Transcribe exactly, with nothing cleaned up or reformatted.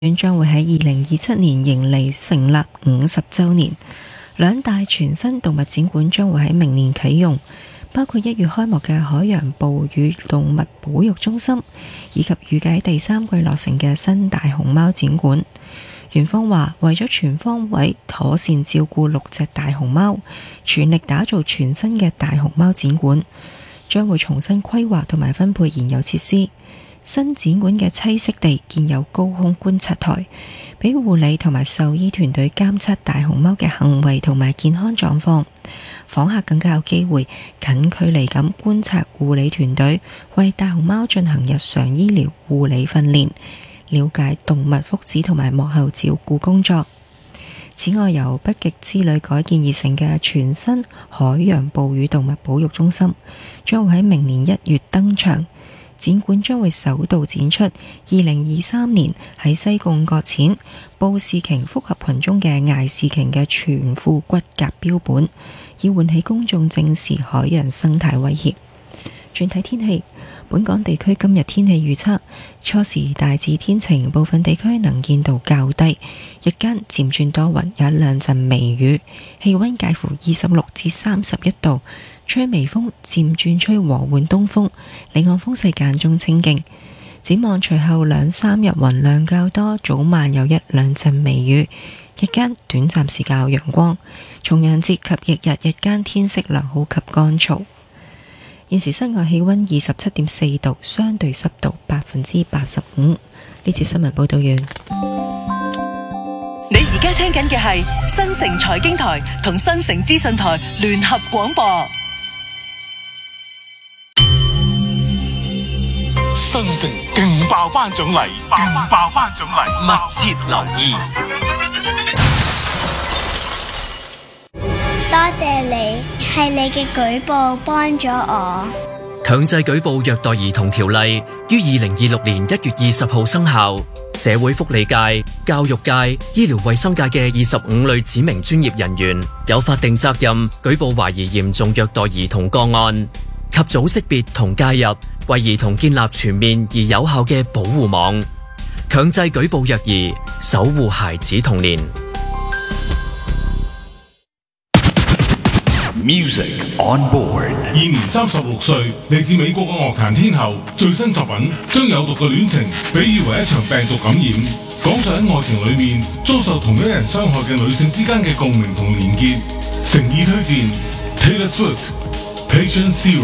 院將會喺二零二七年迎嚟成立五十週年，兩大全新動物展館將會喺明年啟用，包括一月開幕嘅海洋哺乳動物保育中心，以及預計第三季落成嘅新大熊貓展館。園方話，為咗全方位妥善照顧六隻大熊貓，全力打造全新嘅大熊貓展館，將會重新規劃同埋分配現有設施。新展館嘅棲息地建有高空觀察台，俾護理同埋獸醫團隊監測大熊貓嘅行為同埋健康狀況。訪客更加有機會近距離咁觀察護理團隊為大熊貓進行日常醫療護理訓練，了解動物福祉同埋幕後照顧工作。此外，由北極之旅改建而成嘅全新海洋哺乳動物保育中心將會喺明年一月登場。展館將會首度展出二零二三年喺西貢擱淺布氏鯨複合群中嘅艾氏鯨嘅全副骨骼標本，以喚起公眾正視海洋生態威脅。轉睇天氣，本港地區今日天氣預測，初時大致天晴，部分地區能見度較低，日間漸轉多雲，有一兩陣微雨，氣溫介乎二十六至三十一度，吹微風，漸轉吹和緩東風，離岸風勢間中清勁。展望隨後兩三日雲量較多，早晚有一兩陣微雨，日間短暫時較陽光。重陽節及翌日日間天色良好及乾燥。現時室外氣溫二十七點四度，相對濕度百分之八十五。呢次新聞報道完。 你而家聽緊嘅係新城財經台同新城資訊台聯合廣播。 新城勁爆頒獎禮，勁爆頒獎禮，密切留意。 多謝你，係你嘅舉報幫咗我。 強制舉報虐待兒童條例於二零二六年一月二十號生效。社會福利界、教育界、醫療衛生界嘅二十五類指明專業人員有法定責任舉報懷疑嚴重虐待兒童個案，及早識別同介入，為兒童建立全面而有效嘅保護網，強制舉報虐兒，守護孩子童年。 Music on board。現年三十六歲，嚟自美國嘅樂壇天后，最新作品將有毒嘅戀情比喻為一場病毒感染，講述喺愛情裏面遭受同一人傷害嘅女性之間嘅共鳴同連結。誠意推薦 Taylor Swift Patient Zero。